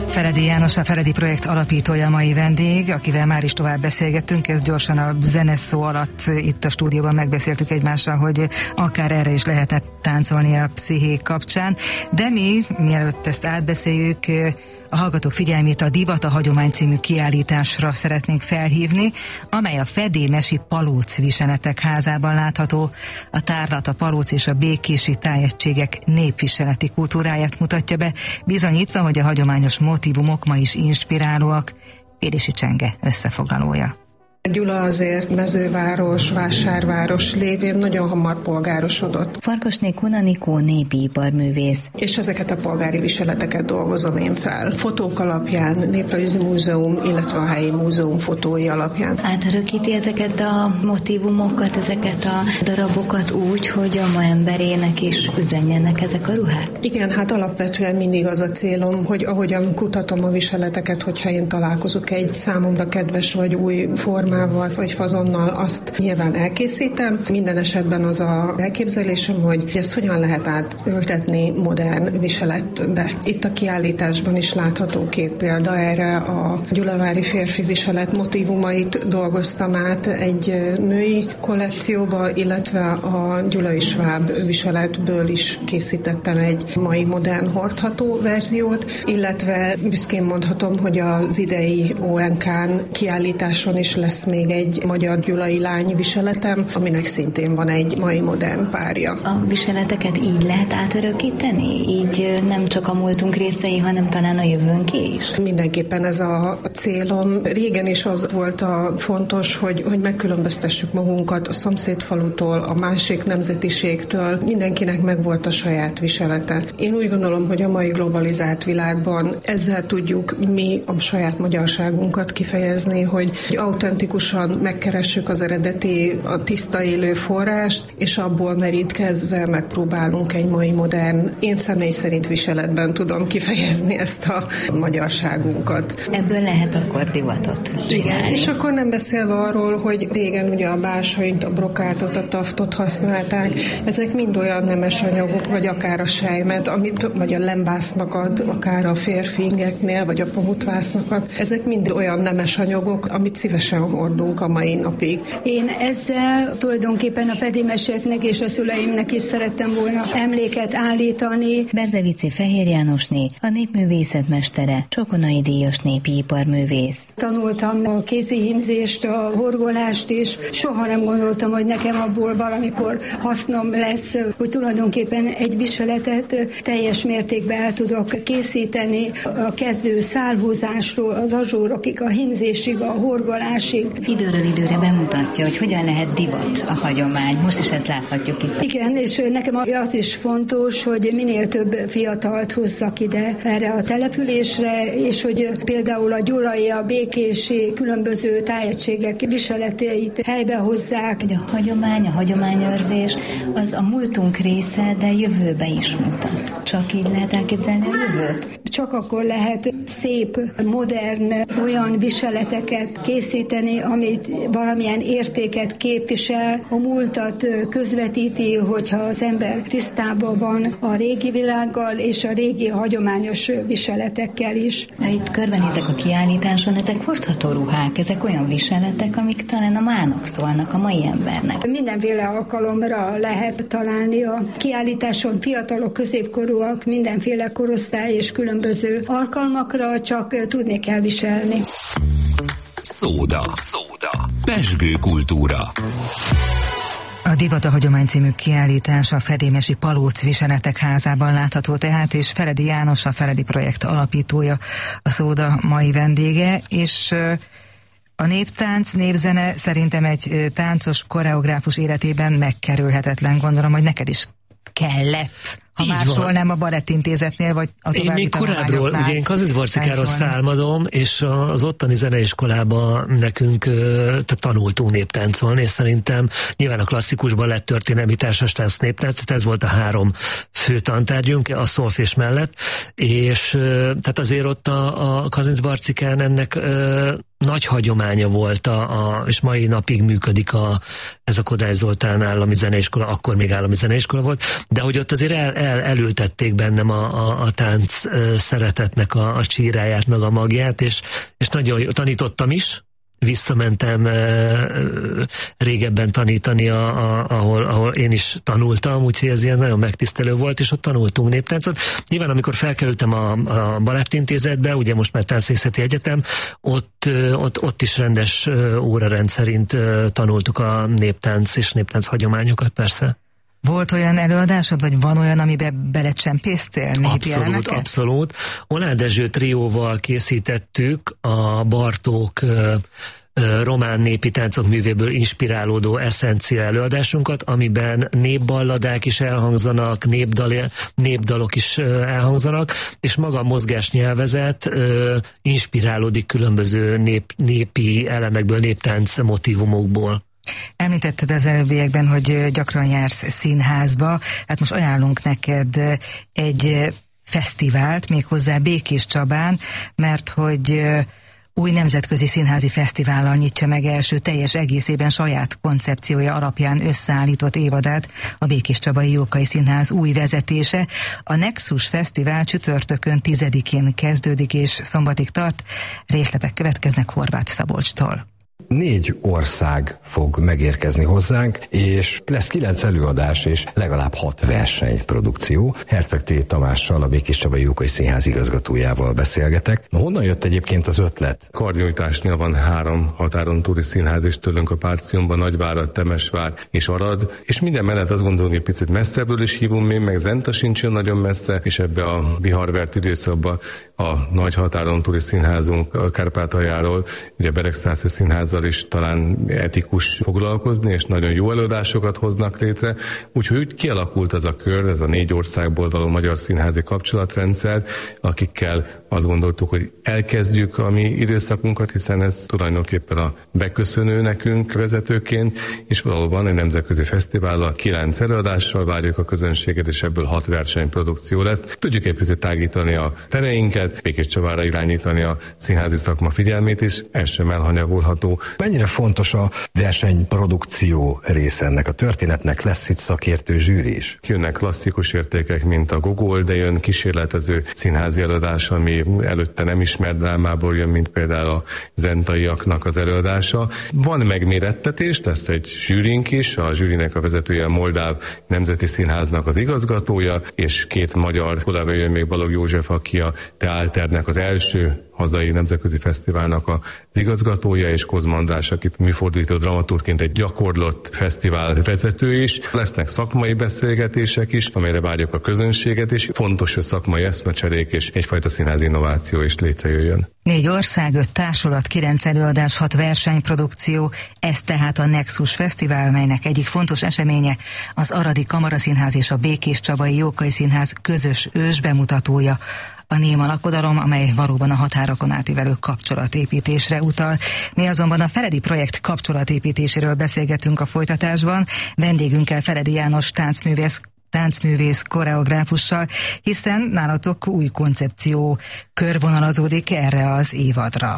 Feledi János, a Feledi projekt alapítója, a mai vendég, akivel már is tovább beszélgettünk. Ez gyorsan a zeneszó alatt itt a stúdióban megbeszéltük egymással, hogy akár erre is lehetne táncolni a pszichék kapcsán. De mi, mielőtt ezt átbeszéljük, a hallgatók figyelmét a Divat a Hagyomány című kiállításra szeretnénk felhívni, amely a fedémesi palóc viseletek házában látható. A tárlat a palóc és a békési tájegységek népviseleti kultúráját mutatja be, bizonyítva, hogy a hagyományos motívumok ma is inspirálóak. Pélési Csenge összefoglalója. Gyula azért mezőváros, vásárváros lévén nagyon hamar polgárosodott. Farkasné Kunanikó népi iparművész. És ezeket a polgári viseleteket dolgozom én fel. Fotók alapján, Néprajzi Múzeum, illetve a helyi múzeum fotói alapján. Átörökíti ezeket a motívumokat, ezeket a darabokat úgy, hogy a ma emberének is üzenjenek ezek a ruhák? Igen, hát alapvetően mindig az a célom, hogy ahogyan kutatom a viseleteket, hogyha én találkozok egy számomra kedves vagy új formával, vagy fazonnal, azt nyilván elkészítem. Minden esetben az a elképzelésem, hogy ezt hogyan lehet átültetni modern viseletbe. Itt a kiállításban is látható két példa erre. A gyulavári férfi viselet motívumait dolgoztam át egy női kollekcióba, illetve a gyulai sváb viseletből is készítettem egy mai modern hordható verziót, illetve büszkén mondhatom, hogy az idei ONK-n kiállításon is lesz még egy magyar gyulai lány viseletem, aminek szintén van egy mai modern párja. A viseleteket így lehet átörökíteni? Így nem csak a múltunk részei, hanem talán a jövőnké is? Mindenképpen ez a célom. Régen is az volt a fontos, hogy megkülönböztessük magunkat a szomszédfalutól, a másik nemzetiségtől. Mindenkinek megvolt a saját viselete. Én úgy gondolom, hogy a mai globalizált világban ezzel tudjuk mi a saját magyarságunkat kifejezni, hogy autentikusan megkeressük az eredeti, a tiszta élő forrást, és abból merítkezve megpróbálunk egy mai modern, én személy szerint viseletben tudom kifejezni ezt a magyarságunkat. Ebből lehet akkor divatot csinálni. Igen, és akkor nem beszélve arról, hogy régen ugye a básanyt, a brokátot, a taftot használták, ezek mind olyan nemes anyagok, vagy akár a sejmet, amit vagy a lembásznak ad, akár a férfi ingeknél, vagy a pamutvásznak ad. Ezek mind olyan nemes anyagok, amit szívesen hordunk a mai napig. Én ezzel tulajdonképpen a fedémeseknek és a szüleimnek is szerettem volna emléket állítani. Berzevici Fehér Jánosné, a népművészetmestere, Csokonai díjas népi iparművész. Tanultam a kézihímzést, a horgolást is. Soha nem gondoltam, hogy nekem abból valamikor hasznom lesz, hogy tulajdonképpen egy viseletet teljes mértékben el tudok készíteni. A kezdő szálhúzásról, az azsúrokig, a hímzésig, a horgolásig. Időről időre bemutatja, hogy hogyan lehet divat a hagyomány. Most is ezt láthatjuk itt. Igen, és nekem az is fontos, hogy minél több fiatalt hozzak ide erre a településre, és hogy például a gyulai, a békési különböző tájegységek viseleteit helybe hozzák. Hogy a hagyomány, a hagyományőrzés az a múltunk része, de jövőbe is mutat. Csak így lehet elképzelni a jövőt? Csak akkor lehet szép, modern, olyan viseleteket készíteni, amit valamilyen értéket képvisel, a múltat közvetíti, hogyha az ember tisztában van a régi világgal és a régi hagyományos viseletekkel is. Itt körbenézek a kiállításon, ezek hordható ruhák, ezek olyan viseletek, amik talán a mának szólnak a mai embernek. Mindenféle alkalomra lehet találni a kiállításon fiatalok, középkorúak, mindenféle korosztály és különböző alkalmakra, csak tudni kell viselni. Szóda. Pezsgő kultúra. A Divat a Hagyomány című kiállítás a fedémesi palóc viseletek házában látható tehát, és Feledi János, a Feledi projekt alapítója, a Szóda mai vendége, és a néptánc, népzene szerintem egy táncos koreográfus életében megkerülhetetlen. Gondolom, hogy neked is kellett, ha máshol nem a Balettintézetnél, vagy a további Én még korábbról, ugye én Kazincbarcikáról származom, és az ottani zeneiskolában nekünk tanultunk néptáncolni, és szerintem nyilván a klasszikus balett, történelmi társastánc, néptánc, tehát ez volt a 3 fő tantárgyunk a szolfés mellett, és tehát azért ott a Kazincbarcikán ennek nagy hagyománya volt, és mai napig működik ez a Kodály Zoltán állami zeneiskola, akkor még állami zeneiskola volt, de hogy ott azért elültették bennem a tánc szeretetnek a csíráját, meg a magját, és nagyon tanítottam is. Visszamentem régebben tanítani, ahol én is tanultam, úgyhogy ez ilyen nagyon megtisztelő volt, és ott tanultunk néptáncot. Nyilván, amikor felkerültem a Balettintézetbe, ugye most már Táncművészeti Egyetem, ott is rendes órarend szerint tanultuk a néptánc és néptánc hagyományokat, persze. Volt olyan előadásod, vagy van olyan, amiben belecsempésztél népi elemeket? Abszolút. Oláh Dezső trióval készítettük a Bartók román népi táncok művéből inspirálódó eszencia előadásunkat, amiben népballadák is elhangzanak, népdalok is elhangzanak, és maga a mozgásnyelvezet inspirálódik különböző népi elemekből, néptánc motívumokból. Említetted az előbbiekben, hogy gyakran jársz színházba, hát most ajánlunk neked egy fesztivált, méghozzá Békés Csabán, mert hogy új nemzetközi színházi fesztivállal nyitja meg első teljes egészében saját koncepciója alapján összeállított évadát a Békés Csabai Jókai Színház új vezetése. A Nexus Fesztivál csütörtökön 10-én kezdődik és szombatig tart. Részletek következnek Horváth Szabolcstól. 4 ország fog megérkezni hozzánk, és lesz 9 előadás és legalább 6 versenyprodukció. Herceg T. Tamással, a Békés Csabai Jókai Színház igazgatójával beszélgetek. Honnan jött egyébként az ötlet? Karnyújtásnél van 3 határon túli színház, és tőlünk a Párciumban Nagyvárad, Temesvár és Arad, és minden mellett azt gondolom, hogy picit messzebből is hívunk még, meg Zenta sincs nagyon messze, és ebbe a viharvert időszakban a nagy határon túli színházunk a Kárpátaljáról, ugye a Beregszászi Színházzal is talán etikus foglalkozni, és nagyon jó előadásokat hoznak létre. Úgyhogy úgy kialakult az a kör, ez a 4 országból való magyar színházi kapcsolatrendszer, akikkel azt gondoltuk, hogy elkezdjük a mi időszakunkat, hiszen ez tulajdonképpen a beköszönő nekünk vezetőként, és valóban egy nemzetközi fesztivállal 9 előadással várjuk a közönséget, és ebből 6 versenyprodukció lesz. Tudjuk egy picit tágítani a tereinket, Békés Csabára irányítani a színházi szakma figyelmét is, ez sem elhanyagolható. Mennyire fontos a versenyprodukció része ennek a történetnek? Lesz itt szakértő zsűri is? Jönnek klasszikus értékek, mint a Gogol, de jön kísérletező színházi előadás, ami előtte nem ismert drámából jön, mint például a zentaiaknak az előadása. Van megmérettetés, lesz egy zsűrink is, a zsűrinek a vezetője a Moldáv Nemzeti Színháznak az igazgatója, és 2 magyar kollega jön még, Balogh József, aki a Teálternek az első hazai nemzetközi fesztiválnak az igazgatója, és Kozma András, aki műfordító dramaturgként egy gyakorlott fesztivál vezető is. Lesznek szakmai beszélgetések is, amelyre várjuk a közönséget, és fontos, hogy szakmai eszmecserék és egyfajta színházi innováció is létrejöjjön. 4 ország, 5 társulat, 9 előadás, 6 versenyprodukció. Ez tehát a Nexus Fesztivál, melynek egyik fontos eseménye az Aradi Kamaraszínház és a Békés Csabai Jókai Színház közös ősbemutatója. A néma lakodalom, amely valóban a határokon átívelő kapcsolatépítésre utal. Mi azonban a Feledi projekt kapcsolatépítéséről beszélgetünk a folytatásban. Vendégünkkel Feledi János táncművész koreográfussal, hiszen nálatok új koncepció körvonalazódik erre az évadra.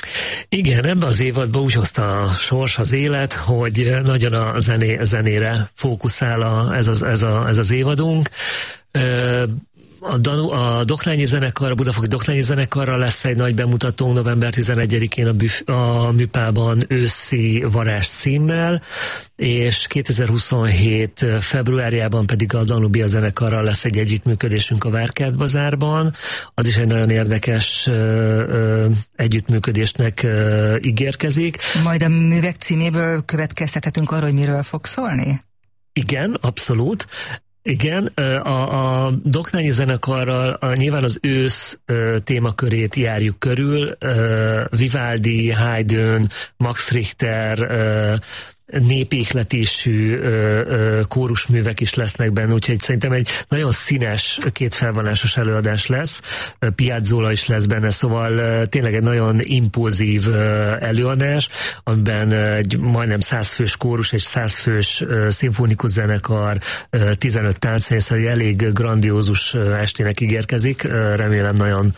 Igen, ebben az évadban úgy hozta a sors, az élet, hogy nagyon a zenére fókuszál ez az évadunk. A Doknányi Zenekar, a Budafoki Doknányi Zenekarral lesz egy nagy bemutatónk november 11-én a Műpában őszi varázs címmel, és 2027 februárjában pedig a Danubia Zenekarral lesz egy együttműködésünk a Várkert Bazárban. Az is egy nagyon érdekes együttműködésnek ígérkezik. Majd a művek címéből következtethetünk arra, hogy miről fog szólni? Igen, abszolút. Igen, a Doknányi Zenekarral nyilván az ősz témakörét járjuk körül. Vivaldi, Haydn, Max Richter, népihletésű kórusművek is lesznek benne, úgyhogy szerintem egy nagyon színes, kétfelvonásos előadás lesz. Piazzolla is lesz benne, szóval tényleg egy nagyon impulzív előadás, amiben egy majdnem 100 fős kórus, egy 100 fős szimfonikus zenekar, 15 táncművész, egy elég grandiózus estének ígérkezik, remélem nagyon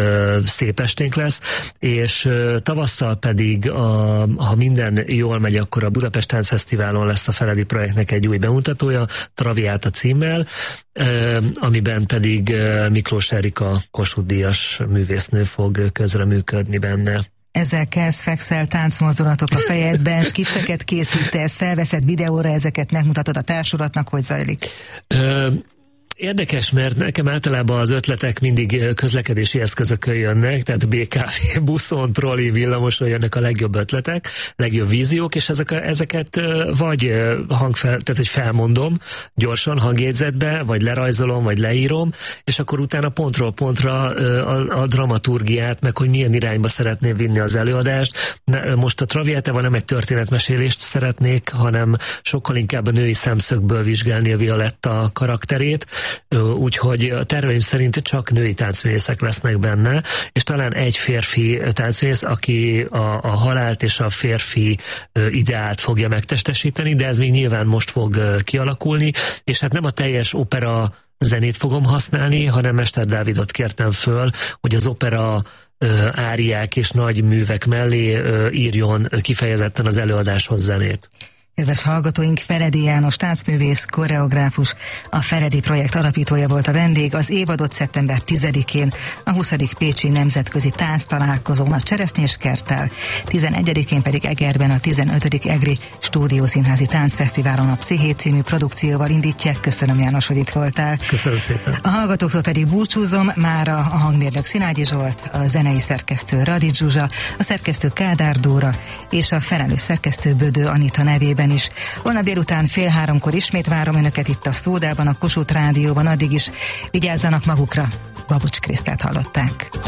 szép esténk lesz, és tavasszal pedig, ha minden jól megy, akkor akkor a Budapest Táncfesztiválon lesz a Feledi projektnek egy új bemutatója, Traviata címmel, amiben pedig Miklós Erika Kossuth-díjas művésznő fog közreműködni benne. Ezzel kezd, fekszel, táncmozdulatok a fejedben, skicceket készítesz, felveszed videóra, ezeket megmutatod a társulatnak, hogy zajlik? Érdekes, mert nekem általában az ötletek mindig közlekedési eszközökön jönnek, tehát BKV, buszon, trolli, villamoson jönnek a legjobb ötletek, legjobb víziók, és ezeket vagy tehát hogy felmondom gyorsan hangjegyzetbe, vagy lerajzolom, vagy leírom, és akkor utána pontról pontra a dramaturgiát, meg hogy milyen irányba szeretném vinni az előadást. Most a Traviatával nem egy történetmesélést szeretnék, hanem sokkal inkább a női szemszögből vizsgálni a Violetta karakterét, úgyhogy a terveim szerint csak női táncművészek lesznek benne, és talán egy férfi táncművész, aki a halált és a férfi ideált fogja megtestesíteni, de ez még nyilván most fog kialakulni, és hát nem a teljes opera zenét fogom használni, hanem Mester Dávidot kértem föl, hogy az opera áriák és nagy művek mellé írjon kifejezetten az előadáshoz zenét. Kedves hallgatóink, Feledi János táncművész, koreográfus, a Feledi projekt alapítója volt a vendég az évadot szeptember 10-én a 20. Pécsi Nemzetközi Tánctalálkozón a Cseresznyéskerttel, 11-én pedig Egerben a 15. Egri Stúdiószínházi Táncfesztiválon a Psziché című produkcióval indítják. Köszönöm, János, hogy itt voltál. Köszönöm szépen. A hallgatóktól pedig búcsúzom, mára a hangmérnök Szilágyi Zsolt, a zenei szerkesztő Radics Zsuzsa, a szerkesztő Kádár Dóra és a felelős szerkesztő Bödő Anita nevében is. Holnap délután 14:30 ismét várom önöket itt a Szódában, a Kossuth Rádióban, addig is vigyázzanak magukra. Babucs Krisztát hallották.